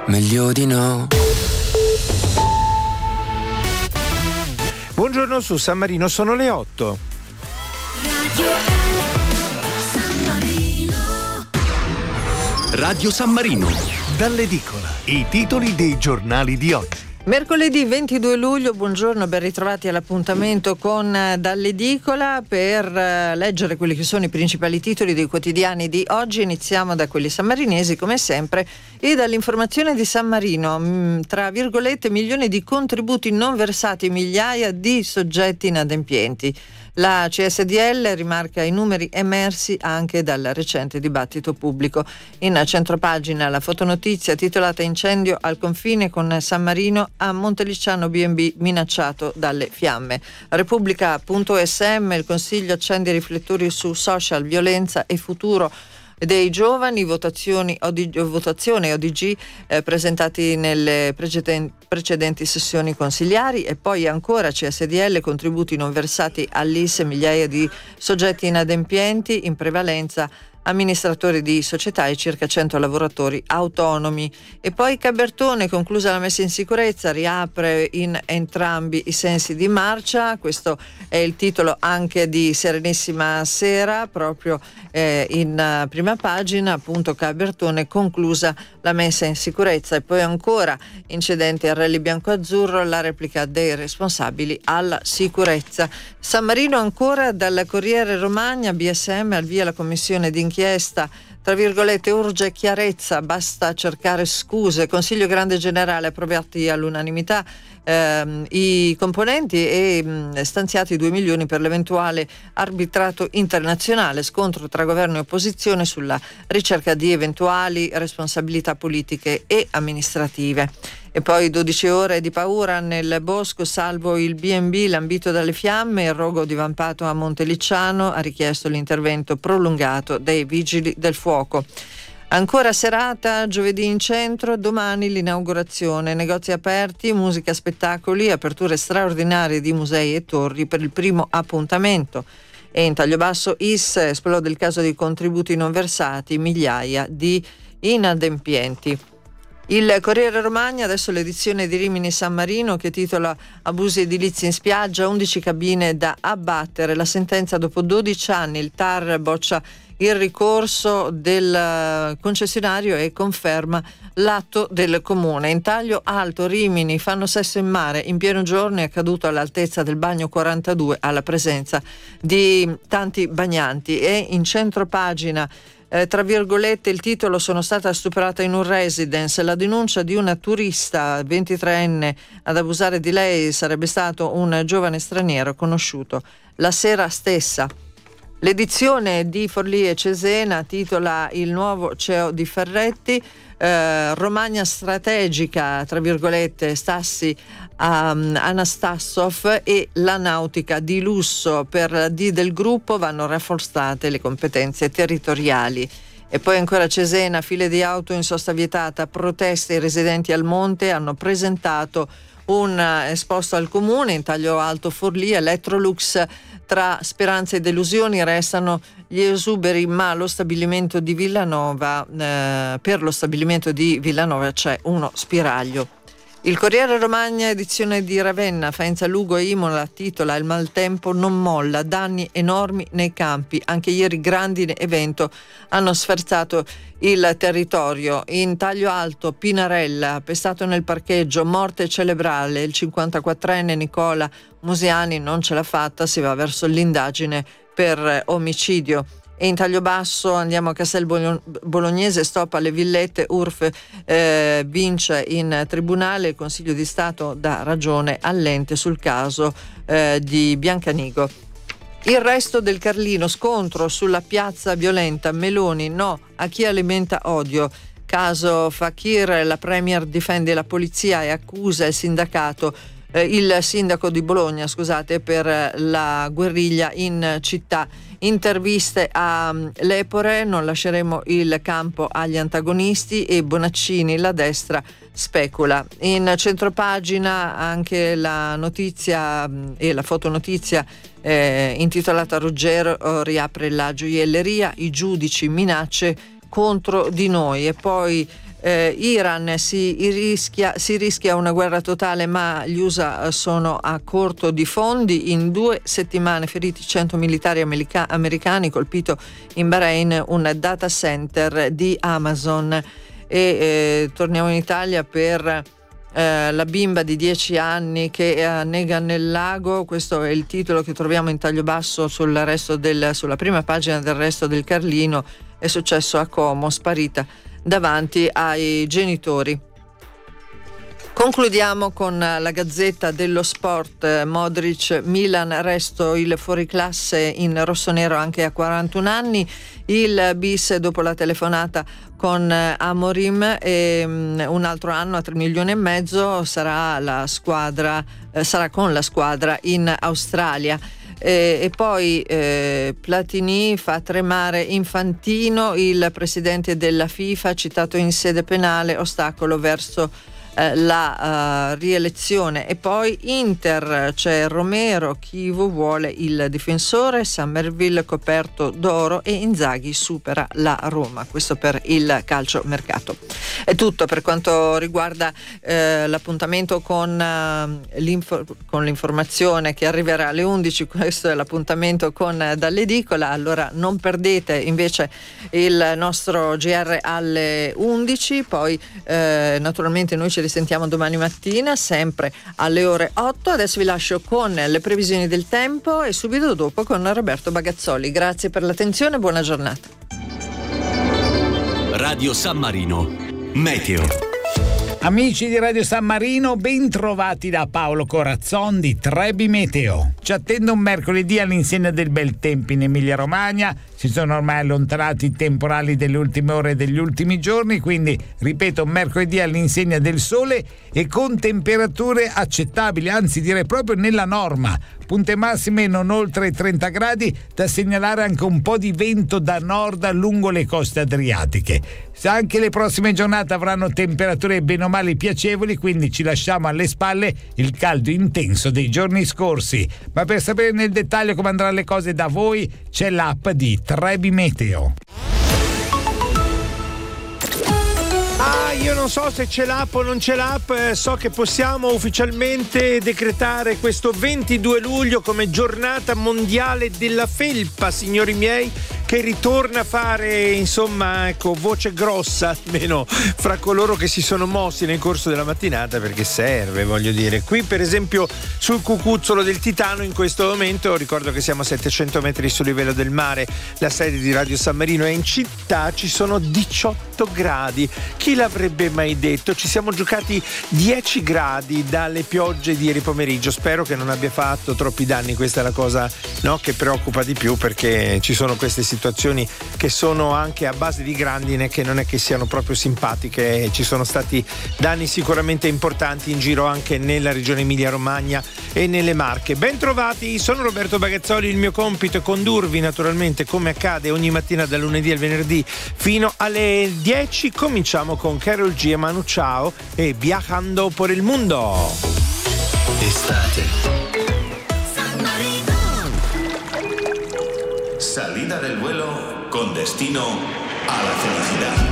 meglio di no. Buongiorno su San Marino, sono le 8. Radio San Marino. Dall'edicola. I titoli dei giornali di oggi. Mercoledì 22 luglio, buongiorno, ben ritrovati all'appuntamento con Dall'Edicola per leggere quelli che sono i principali titoli dei quotidiani di oggi. Iniziamo da quelli sammarinesi come sempre e dall'informazione di San Marino, tra virgolette milioni di contributi non versati, migliaia di soggetti inadempienti. La CSDL rimarca i numeri emersi anche dal recente dibattito pubblico. In centropagina la fotonotizia titolata Incendio al confine con San Marino, a Monteliciano B&B minacciato dalle fiamme. Repubblica.sm, il Consiglio accende i riflettori su social, violenza e futuro dei giovani, votazione ODG presentati nelle precedenti sessioni consigliari, e poi ancora CSDL, contributi non versati all'IS, migliaia di soggetti inadempienti, in prevalenza amministratori di società e circa 100 lavoratori autonomi. E poi Cabertone, conclusa la messa in sicurezza, riapre in entrambi i sensi di marcia. Questo è il titolo anche di Serenissima Sera, proprio in prima pagina, appunto Cabertone, conclusa la messa in sicurezza. E poi ancora incidenti al rally bianco-azzurro, la replica dei responsabili alla sicurezza. San Marino ancora dal Corriere Romagna, BSM al via la commissione d'inchiesta, tra virgolette urge chiarezza, basta cercare scuse. Consiglio Grande Generale approvati all'unanimità i componenti e stanziati 2 milioni per l'eventuale arbitrato internazionale, scontro tra governo e opposizione sulla ricerca di eventuali responsabilità politiche e amministrative. E poi 12 ore di paura nel bosco, salvo il B&B lambito dalle fiamme, il rogo divampato a Monteliciano ha richiesto l'intervento prolungato dei vigili del fuoco. Ancora serata, giovedì in centro, domani l'inaugurazione, negozi aperti, musica, spettacoli, aperture straordinarie di musei e torri per il primo appuntamento. E in taglio basso IS, esplode il caso di contributi non versati, migliaia di inadempienti. Il Corriere Romagna, adesso l'edizione di Rimini San Marino, che titola Abusi edilizi in spiaggia, 11 cabine da abbattere, la sentenza dopo 12 anni, il TAR boccia il ricorso del concessionario e conferma l'atto del comune. In taglio alto, Rimini, fanno sesso in mare, in pieno giorno è accaduto all'altezza del bagno 42 alla presenza di tanti bagnanti. E in centropagina, tra virgolette, il titolo, sono stata stuprata in un residence, la denuncia di una turista 23enne ad abusare di lei sarebbe stato un giovane straniero conosciuto la sera stessa. L'edizione di Forlì e Cesena titola Il nuovo CEO di Ferretti, Romagna strategica, tra virgolette, Stassi Anastassov e la nautica di lusso. Per la D del gruppo vanno rafforzate le competenze territoriali. E poi ancora Cesena, file di auto in sosta vietata, proteste, i residenti al monte hanno presentato un esposto al comune. In taglio alto Forlì, Electrolux, tra speranze e delusioni restano gli esuberi, ma lo stabilimento di Villanova, per lo stabilimento di Villanova c'è uno spiraglio. Il Corriere Romagna, edizione di Ravenna, Faenza, Lugo e Imola, titola Il maltempo non molla, danni enormi nei campi, anche ieri grandi evento hanno sferzato il territorio. In taglio alto Pinarella, pestato nel parcheggio, morte cerebrale, il 54enne Nicola Musiani non ce l'ha fatta, si va verso l'indagine per omicidio. E in taglio basso andiamo a Castel Bolognese, stop alle villette, URF vince in tribunale, il Consiglio di Stato dà ragione all'ente sul caso di Biancanigo. Il resto del Carlino, scontro sulla piazza violenta, Meloni no a chi alimenta odio. Caso Fakir, la premier difende la polizia e accusa il sindaco di Bologna, per la guerriglia in città. Interviste a Lepore, non lasceremo il campo agli antagonisti, e Bonaccini, la destra specula. In centropagina anche la notizia e la fotonotizia intitolata Ruggero riapre la gioielleria, i giudici minacce contro di noi. E poi Iran si rischia una guerra totale, ma gli USA sono a corto di fondi. In 2 settimane feriti 100 militari americani, colpito in Bahrain un data center di Amazon. E torniamo in Italia per la bimba di 10 anni che annega nel lago. Questo è il titolo che troviamo in taglio basso sulla prima pagina del Resto del Carlino. È successo a Como, sparita davanti ai genitori. Concludiamo con la Gazzetta dello Sport. Modric, Milan, resto il fuoriclasse in rossonero anche a 41 anni. Il bis dopo la telefonata con Amorim, e un altro anno a 3,5 milioni sarà con la squadra in Australia. E poi Platini fa tremare Infantino, il presidente della FIFA, citato in sede penale, ostacolo verso la rielezione. E poi Inter, c'è Romero, Chivu vuole il difensore, Summerville coperto d'oro e Inzaghi supera la Roma. Questo per il calcio mercato. È tutto per quanto riguarda l'appuntamento con l'informazione che arriverà alle 11. Questo è l'appuntamento con Dall'Edicola. Allora non perdete invece il nostro GR alle 11. Poi naturalmente noi ci risentiamo domani mattina sempre alle ore 8. Adesso vi lascio con le previsioni del tempo e subito dopo con Roberto Bagazzoli. Grazie per l'attenzione, buona giornata. Radio San Marino Meteo. Amici di Radio San Marino, ben trovati da Paolo Corazzon di Trebi Meteo. Ci attende un mercoledì all'insegna del bel tempo in Emilia Romagna. Si sono ormai allontanati i temporali delle ultime ore e degli ultimi giorni, quindi ripeto, mercoledì all'insegna del sole e con temperature accettabili, anzi direi proprio nella norma. Punte massime non oltre i 30 gradi, da segnalare anche un po' di vento da nord lungo le coste adriatiche. Anche le prossime giornate avranno temperature bene o male piacevoli, quindi ci lasciamo alle spalle il caldo intenso dei giorni scorsi. Ma per sapere nel dettaglio come andranno le cose da voi, c'è l'app di Trebi Meteo. Io non so se c'è l'app o non c'è l'app, so che possiamo ufficialmente decretare questo 22 luglio come giornata mondiale della felpa, signori miei, che ritorna a fare, insomma, ecco, voce grossa almeno fra coloro che si sono mossi nel corso della mattinata, perché serve, voglio dire. Qui per esempio sul cucuzzolo del Titano in questo momento, ricordo che siamo a 700 metri sul livello del mare, la sede di Radio San Marino è in città, ci sono 18 gradi. Chi l'avrebbe mai detto? Ci siamo giocati 10 gradi dalle piogge di ieri pomeriggio. Spero che non abbia fatto troppi danni, questa è la cosa, no, che preoccupa di più, perché ci sono queste situazioni che sono anche a base di grandine che non è che siano proprio simpatiche. Ci sono stati danni sicuramente importanti in giro anche nella regione Emilia Romagna e nelle Marche. Ben trovati, sono Roberto Bagazzoli, il mio compito è condurvi naturalmente come accade ogni mattina dal lunedì al venerdì fino alle 10. Cominciamo con Karol G e Manu Chao e Viajando por el Mundo. Estate. San Marino. Salida del vuelo con destino a la felicidad.